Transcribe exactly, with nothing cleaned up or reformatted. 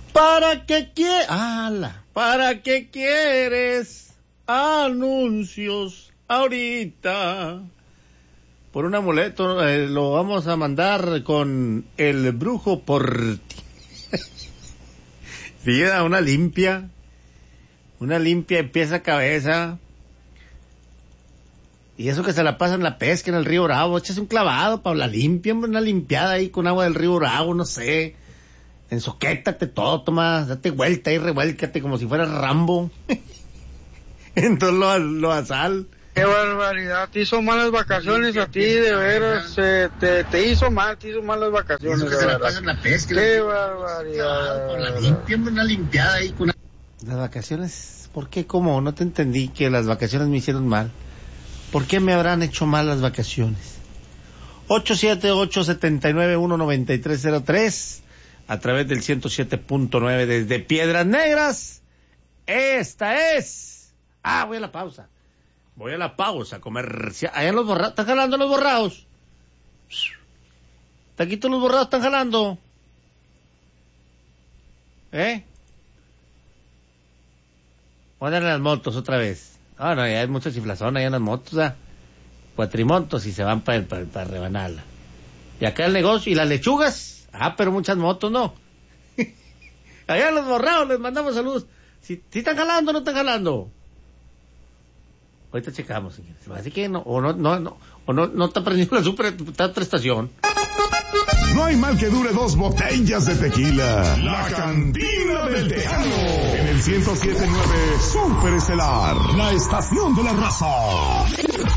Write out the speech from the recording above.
¿Para qué quieres? ¡Hala! ¿Para qué quieres anuncios ahorita? Por un amuleto eh, lo vamos a mandar con el brujo por ti. Fíjate, una limpia, una limpia empieza cabeza. Y eso que se la pasa en la pesca en el río Bravo, échase un clavado para la limpia, una limpiada ahí con agua del río Bravo, no sé. Ensoquétate todo, toma, date vuelta y revuélcate como si fueras Rambo. Entonces lo, lo a sal. Qué barbaridad, te hizo malas vacaciones a ti, de veras, eh, te, te hizo mal, te hizo malas vacaciones. Eso que se la pasa en la pesca. Qué barbaridad. Por la limpia, una limpiada ahí con... Las vacaciones, ¿por qué? ¿Cómo? No te entendí que las vacaciones me hicieron mal. ¿Por qué me habrán hecho mal las vacaciones? ocho siete ocho, siete nueve uno, nueve tres cero tres a través del ciento siete punto nueve desde Piedras Negras. Esta es... Ah, voy a la pausa. Voy a la pausa comercial. Allá en los borrados, ¿están jalando los borrados? Taquitos los borrados están jalando. ¿Eh? Ponen las motos otra vez. Ah, no, ya hay mucha chiflazón allá en las motos, ¿ah? Cuatrimontos y se van para pa, pa rebanarla. Y acá el negocio, y las lechugas. Ah, pero muchas motos, ¿no? Allá en los borrados les mandamos saludos. Si, si están jalando o no están jalando. Ahorita checamos, señores. Así que no, o no, no, no, o no, no está prendiendo la super, está otra estación. No hay mal que dure dos botellas de tequila. La Cantina del Tejano. En el ciento siete punto nueve Super Estelar. La estación de la raza.